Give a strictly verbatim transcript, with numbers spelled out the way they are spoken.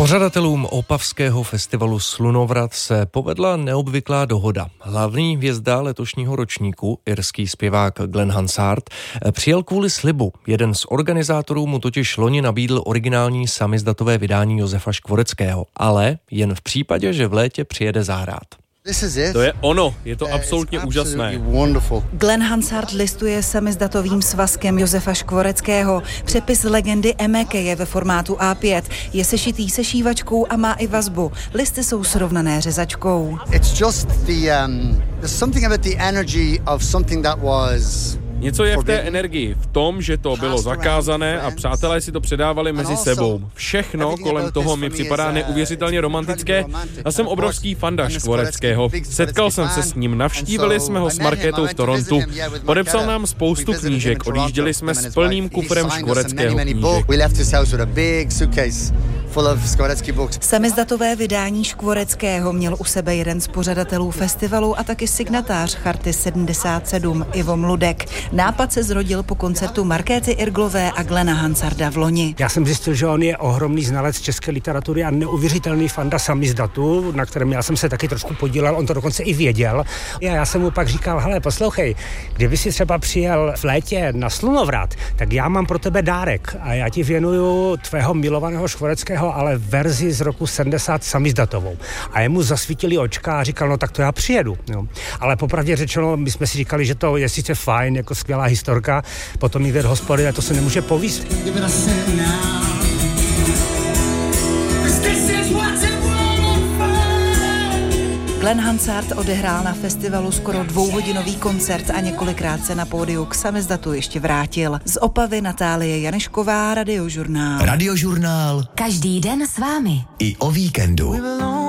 Pořadatelům opavského festivalu Slunovrat se povedla neobvyklá dohoda. Hlavní hvězda letošního ročníku, irský zpěvák Glen Hansard, přijel kvůli slibu. Jeden z organizátorů mu totiž loni nabídl originální samizdatové vydání Josefa Škvoreckého, ale jen v případě, že v létě přijede zahrát. To je ono, je to absolutně úžasné. Glen Hansard listuje samizdatovým svazkem Josefa Škvoreckého. Přepis legendy Emeke je ve formátu á pět. Je sešitý sešívačkou a má i vazbu. Listy jsou srovnané řezačkou. It's just the um, there's something about the energy of something that was Něco je v té energii, v tom, že to bylo zakázané a přátelé si to předávali mezi sebou. Všechno kolem toho mi připadá neuvěřitelně romantické a jsem obrovský fanda Škvoreckého. Setkal jsem se s ním, navštívili jsme ho s Markétou v Torontu, podepsal nám spoustu knížek, odjížděli jsme s plným kufrem Škvoreckého knížek. Samizdatové vydání Škvoreckého měl u sebe jeden z pořadatelů festivalu a taky signatář Charty sedmdesát sedm Ivo Mludek. Nápad se zrodil po koncertu Markéty Irglové a Glena Hansarda v loni. Já jsem zjistil, že on je ohromný znalec české literatury a neuvěřitelný fanda samizdatu, na kterém já jsem se taky trošku podílel, on to dokonce i věděl. A já jsem mu pak říkal, hele, poslouchej, kdyby si třeba přijel v létě na Slunovrat, tak já mám pro tebe dárek a já ti věnuju tvého milovaného Škvoreckého, ale verzi z roku sedmdesát samizdatovou. A jemu zasvítili očka a říkal, no tak to já přijedu. Jo. Ale popravdě řečeno, my jsme si říkali, že to je sice fajn, jako skvělá historka, potom jí věd hospody a to se nemůže povíst. Glen Hansard odehrál na festivalu skoro dvouhodinový koncert a několikrát se na pódiu k samizdatu ještě vrátil. Z Opavy Natálie Janešková, Radiožurnál. Radiožurnál. Každý den s vámi. I o víkendu.